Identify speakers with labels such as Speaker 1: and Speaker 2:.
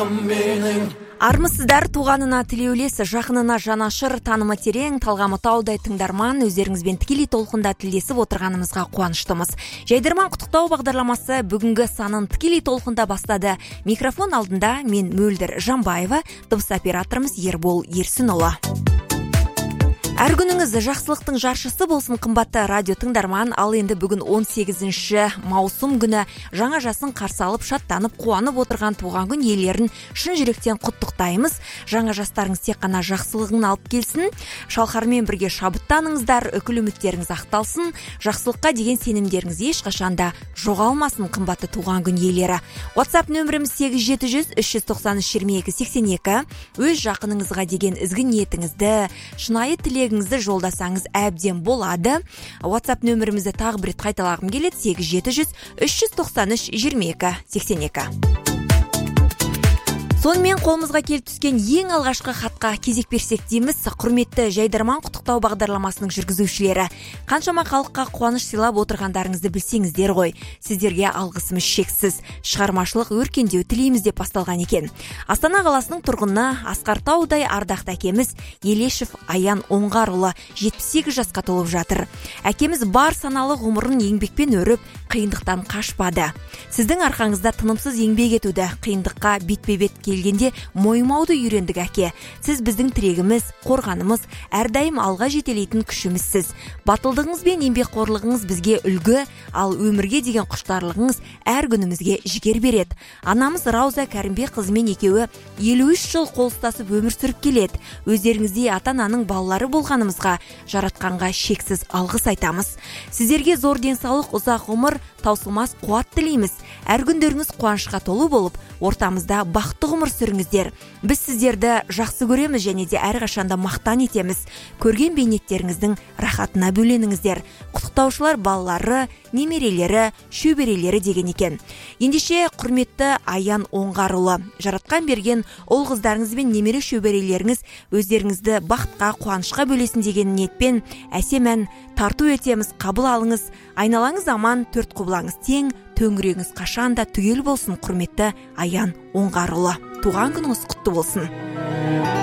Speaker 1: Армысыздар, туғанына тілеулес, жақынына жанашыр, танымы терең, талғамы таудай тыңдарман, өздеріңізбен тікелей толқында тілдесіп отырғанымызға қуаныштымыз. Жайдарман құттықтау бағдарламасы бүгінгі санын тікелей толқында бастады. Микрофон алдында мен Мөлдір Жамбаева, дыбыс операторымыз Ербол Ерсінұлы. Әр күніңіз жақсылықтың жаршысы болсын, қымбатты радио тыңдарман. Ал енді бүгін 18 маусым күні жаңа жасын қарсы алып, шаттанып, қуанып отырған туған күн иелерін шын жүректен құттықтаймыз. Жаңа жастарыңыз тек қана жақсылығын алып келсін. Шалқармен бірге шабыттаныңыздар, үкілі үміттеріңіз ақталсын. Жақсылыққа деген сенімдеріңіз ешқашанда жоғалмасын, қымбатты туған күн иелері. WhatsApp нөміріміз 8700-393-2282. Өз жақыныңызға деген ізгі ниетіңізді, шынайы тілегіңізді жолдасаңыз әбден болады. WhatsApp нөмірімізді тағы бір рет қайталағым келеді: 8700-393-2282. Сонымен қолымызға келіп түскен ең алғашқы хатқа кезек берсек дейміз. Құрметті Жайдарман құттықтау бағдарламасының жүргізушілері, қаншама халыққа қуаныш сыйлап отырғандарыңызды білсеңіздер ғой. Сіздерге алғысымыз шексіз. Шығармашылық өркендеу тілейміз деп басталған екен. Астана қаласының тұрғыны Асқар Таудай ардақты әкеміз Елешев Аян Оңғарұлы 78 жасқа толып жатыр. Әкеміз бар саналы ғұмырын еңбекпен өріп, қиындықтан қашпады. Сіздің арқаңызда тынымсыз еңбек етуді, қиындыққа бетпе-бет келгенде мойымауды үйрендік әке. Сіз біздің тірегіміз, қорғанымыз, әрдайым алға жетелейтін күшімізсіз. Батылдығыңыз бен еңбекқорлығыңыз бізге үлгі, ал өмірге деген құштарлығыңыз әр күнімізге жігер береді. Анамыз Рауза Кәрімбек қызымен екеуі 53 жыл қолыстасып өмір сүріп келеді. Өздеріңіздей ата-ананың балалары болғанымызға, жаратқанға шексіз алғыс айтамыз. Сіздерге зор денсаулық, ұзақ ғұмыр, таусылмас қуат тілейміз. Әр күндеріңіз қуанышқа толы болып, ортамызда бақытты ғұмыр сүріңіздер. Біз сіздерді жақсы көреміз және де әрқашанда мақтан етеміз. Көрген бейнеттеріңіздің рахатына бөленіңіздер. Құттықтаушылар балалары, немерелері, шөберелері деген екен. Ендеше құрметті Аян Оңғарұлы, жаратқан берген ұл қыздарыңыз бен немере шөберелеріңіз өздеріңізді бақытқа, қуанышқа бөлесін деген ниетпен әсем ән тарту етеміз. Қабыл алыңыз. Айналаңыз аман, төрт құбылаңыз тең, төңірегіңіз қашанда түгел болсын. Құрметті Аян Оңғарұлы, туған күніңіз құтты болсын.